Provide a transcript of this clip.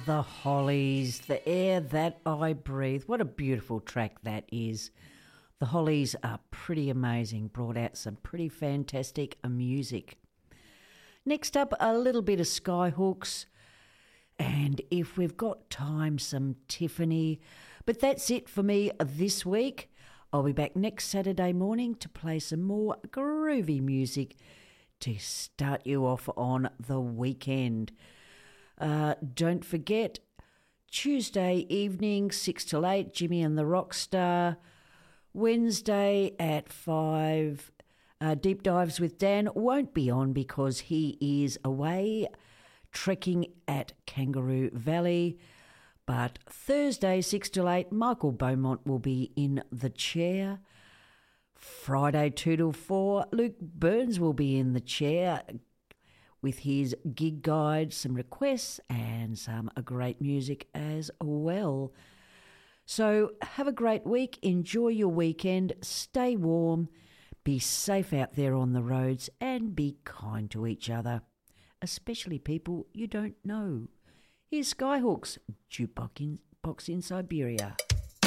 The Hollies, The Air That I Breathe. What a beautiful track that is. The Hollies are pretty amazing, brought out some pretty fantastic music. Next up, a little bit of Skyhooks, and if we've got time, some Tiffany. But that's it for me this week. I'll be back next Saturday morning to play some more groovy music to start you off on the weekend. Don't forget, Tuesday evening, 6 till 8, Jimmy and the Rockstar. Wednesday at 5, Deep Dives with Dan won't be on because he is away trekking at Kangaroo Valley. But Thursday, 6 till 8, Michael Beaumont will be in the chair. Friday, 2 till 4, Luke Burns will be in the chair with his gig guide, some requests and some great music as well. So have a great week, enjoy your weekend, stay warm, be safe out there on the roads and be kind to each other, especially people you don't know. Here's Skyhooks, Jukebox in Siberia.